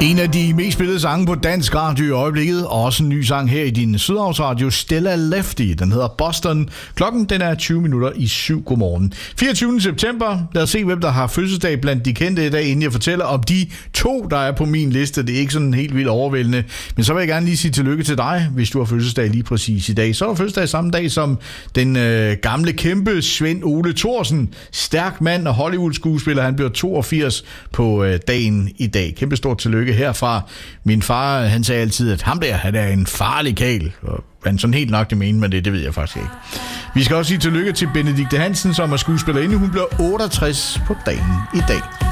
En af de mest spillede sange på dansk radio i øjeblikket, og også en ny sang her i din Sydhavnsradio, Stella Lefty. Den hedder Boston. Klokken den er 7:20. Godmorgen. 24. september. Lad os se, hvem der har fødselsdag blandt de kendte i dag, inden jeg fortæller om de 2, der er på min liste. Det er ikke sådan helt vildt overvældende. Men så vil jeg gerne lige sige tillykke til dig, hvis du har fødselsdag lige præcis i dag. Så er du fødselsdag samme dag som den gamle kæmpe Svend Ole Thorsen. Stærk mand og Hollywood-skuespiller. Han bliver 82 på dagen i dag. Kæmpe stort tillykke herfra. Min far, han sagde altid, at ham der, han er en farlig kæl. Og han sådan helt nok det mener med det ved jeg faktisk ikke. Vi skal også sige tillykke til Benedikte Hansen, som er skuespillerinde. Hun bliver 68 på dagen i dag.